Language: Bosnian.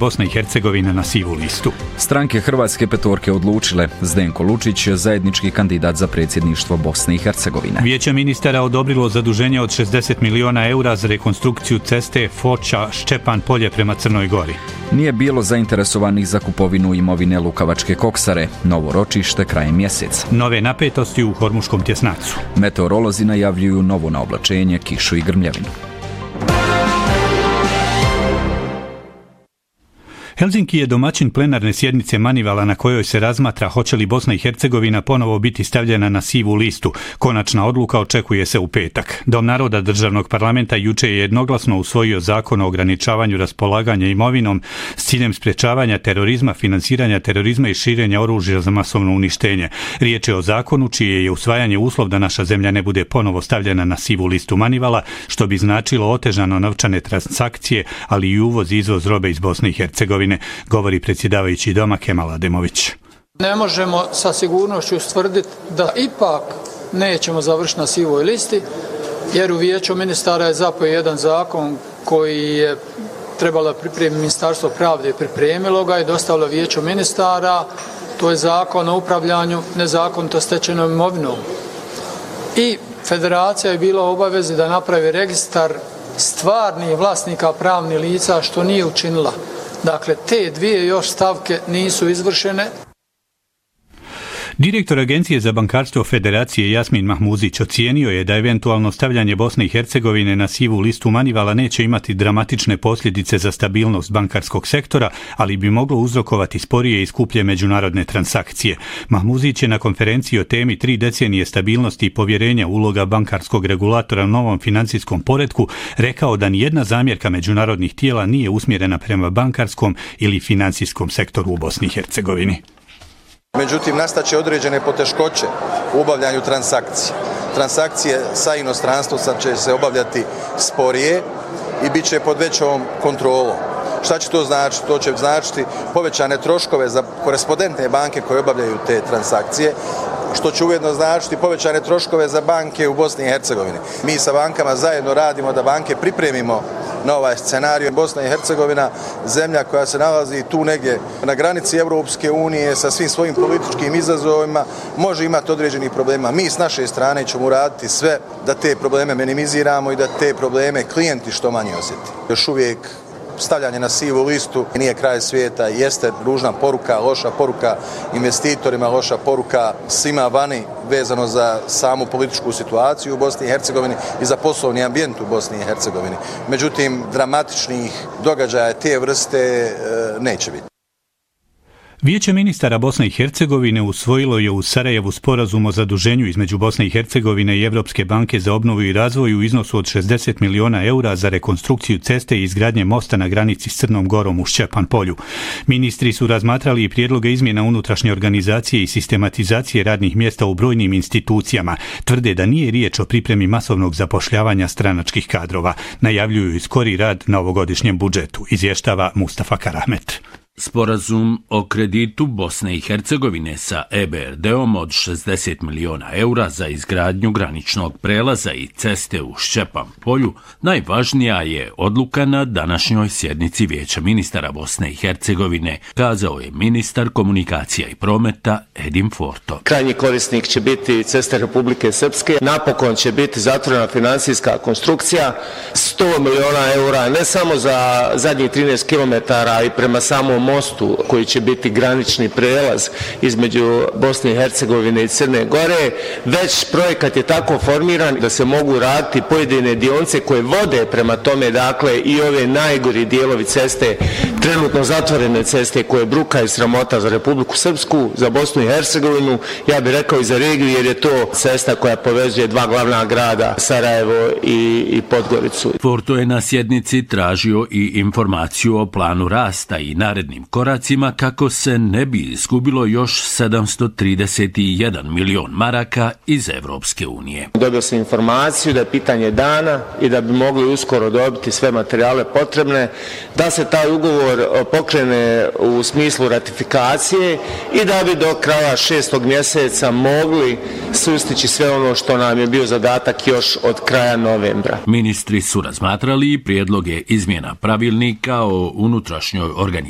Bosna i Hercegovina na sivu listu. Stranke Hrvatske petorke odlučile. Zdenko Lučić, zajednički kandidat za predsjedništvo Bosne i Hercegovine. Vijeće ministara odobrilo zaduženje od 60 miliona eura za rekonstrukciju ceste Foča-Ščepan Polje prema Crnoj Gori. Nije bilo zainteresovanih za kupovinu imovine Lukavačke koksare. Novo ročište krajem mjeseca. Nove napetosti u Hormuškom tjesnacu. Meteorolozi najavljuju novo naoblačenje, kišu i grmljavinu. Helsinki je domaćin plenarne sjednice Manivala na kojoj se razmatra hoće li Bosna i Hercegovina ponovo biti stavljena na sivu listu. Konačna odluka očekuje se u petak. Dom naroda državnog parlamenta juče je jednoglasno usvojio zakon o ograničavanju raspolaganja imovinom s ciljem sprečavanja terorizma, finansiranja terorizma i širenja oružja za masovno uništenje. Riječ je o zakonu čije je usvajanje uslov da naša zemlja ne bude ponovo stavljena na sivu listu Manivala, što bi značilo otežano novčane transakcije, ali i uvoz i izvoz robe iz Bosne i Hercegovine, govori predsjedavajući doma Kemal Ademović. Ne možemo sa sigurnošću ustvrditi da ipak nećemo završiti na sivoj listi, jer u vijeću ministara je zapeo jedan zakon koji je trebalo pripremiti Ministarstvo pravde i pripremilo ga i dostavilo vijeću ministara. To je zakon o upravljanju nezakonito stečenom imovinom. I federacija je bila u obavezi da napravi registar stvarnih vlasnika pravnih lica, što nije učinila. Dakle, te dvije još stavke nisu izvršene. Direktor Agencije za bankarstvo Federacije Jasmin Mahmuzić ocijenio je da eventualno stavljanje Bosne i Hercegovine na sivu listu Manivala neće imati dramatične posljedice za stabilnost bankarskog sektora, ali bi moglo uzrokovati sporije i skuplje međunarodne transakcije. Mahmuzić je na konferenciji o temi 3 decenije stabilnosti i povjerenja uloga bankarskog regulatora u novom financijskom poretku rekao da nijedna zamjerka međunarodnih tijela nije usmjerena prema bankarskom ili financijskom sektoru u Bosni i Hercegovini. Međutim, nastaće određene poteškoće u obavljanju transakcija. Transakcije sa inostranstvom će se obavljati sporije i bit će pod većom kontrolom. Šta će to značiti? To će značiti povećane troškove za korespondentne banke koje obavljaju te transakcije, što će ujedno značiti povećane troškove za banke u Bosni i Hercegovini. Mi sa bankama zajedno radimo da banke pripremimo na ovaj scenarij. Bosna i Hercegovina, zemlja koja se nalazi tu negdje na granici Europske unije sa svim svojim političkim izazovima, može imati određenih problema. Mi s naše strane ćemo uraditi sve da te probleme minimiziramo i da te probleme klijenti što manje osjeti. Još uvijek stavljanje na sivu listu nije kraj svijeta, jeste ružna poruka, loša poruka investitorima, loša poruka svima vani vezano za samu političku situaciju u Bosni i Hercegovini i za poslovni ambijent u Bosni i Hercegovini. Međutim, dramatičnih događaja te vrste neće biti. Vijeće ministara Bosne i Hercegovine usvojilo je u Sarajevu sporazum o zaduženju između Bosne i Hercegovine i Evropske banke za obnovu i razvoj u iznosu od 60 miliona eura za rekonstrukciju ceste i izgradnje mosta na granici s Crnom Gorom u Ščepan Polju. Ministri su razmatrali i prijedloge izmjena unutrašnje organizacije i sistematizacije radnih mjesta u brojnim institucijama. Tvrde da nije riječ o pripremi masovnog zapošljavanja stranačkih kadrova. Najavljuju i skori rad na ovogodišnjem budžetu, izvještava Mustafa Karahmet. Sporazum o kreditu Bosne i Hercegovine sa EBRD-om od 60 miliona eura za izgradnju graničnog prelaza i ceste u Ščepan Polju najvažnija je odluka na današnjoj sjednici Vijeća ministara Bosne i Hercegovine, kazao je ministar komunikacija i prometa Edin Forto. Krajnji korisnik će biti ceste Republike Srpske. Napokon će biti zatvorena financijska konstrukcija 100 miliona eura, ne samo za zadnjih 13 kilometara i prema samom mostu koji će biti granični prelaz između Bosne i Hercegovine i Crne Gore, već projekat je tako formiran da se mogu raditi pojedine dionice koje vode prema tome, dakle i ove najgori dijelovi ceste, trenutno zatvorene ceste koje bruka i sramota za Republiku Srpsku, za Bosnu i Hercegovinu, ja bih rekao i za regiju, jer je to cesta koja povezuje dva glavna grada, Sarajevo i Podgoricu. Forto je na sjednici tražio i informaciju o planu rasta i narednim koracima kako se ne bi izgubilo još 731 milion maraka iz Evropske unije. Dobio sam informaciju da je pitanje dana i da bi mogli uskoro dobiti sve materijale potrebne da se taj ugovor pokrene u smislu ratifikacije i da bi do kraja 6. mjeseca mogli sustići sve ono što nam je bio zadatak još od kraja novembra. Ministri su razmatrali prijedloge izmjena pravilnika o unutrašnjoj organizaciji